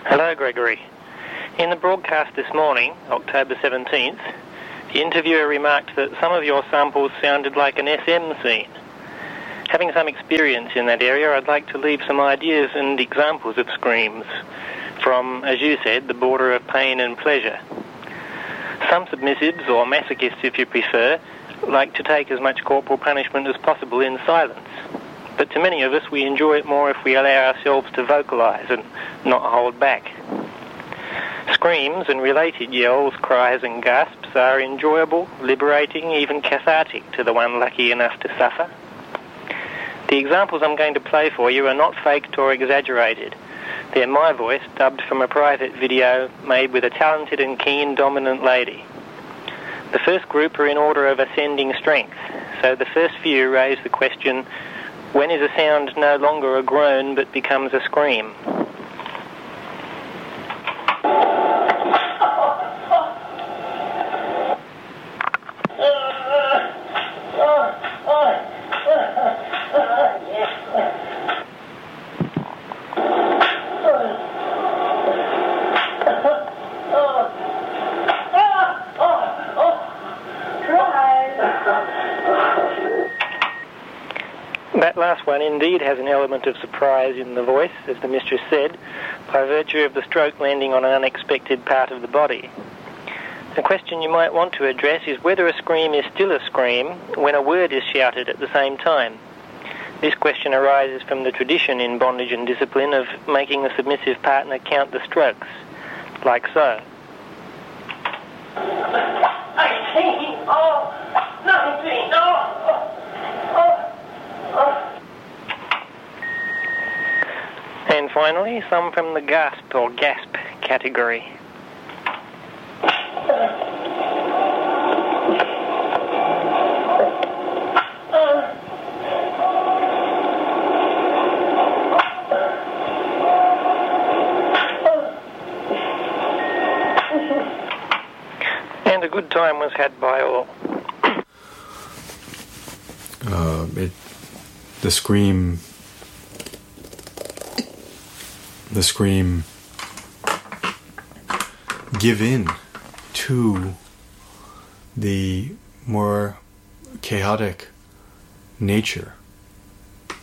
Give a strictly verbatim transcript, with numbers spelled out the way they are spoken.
Hello, Gregory. In the broadcast this morning, October seventeenth, the interviewer remarked that some of your samples sounded like an S M scene. Having some experience in that area, I'd like to leave some ideas and examples of screams from, as you said, the border of pain and pleasure. Some submissives, or masochists if you prefer, like to take as much corporal punishment as possible in silence. But to many of us, we enjoy it more if we allow ourselves to vocalise and not hold back. Screams and related yells, cries and gasps are enjoyable, liberating, even cathartic to the one lucky enough to suffer. The examples I'm going to play for you are not faked or exaggerated. They're my voice, dubbed from a private video made with a talented and keen dominant lady. The first group are in order of ascending strength, so the first few raise the question, when is a sound no longer a groan but becomes a scream? That last one indeed has an element of surprise in the voice, as the mistress said, by virtue of the stroke landing on an unexpected part of the body. The question you might want to address is whether a scream is still a scream when a word is shouted at the same time. This question arises from the tradition in bondage and discipline of making the submissive partner count the strokes, like so. eighteen, oh, nineteen, oh, oh. And finally, some from the gasp or gasp category. And a good time was had by all. Uh, it, the scream, the scream, give in to the more chaotic nature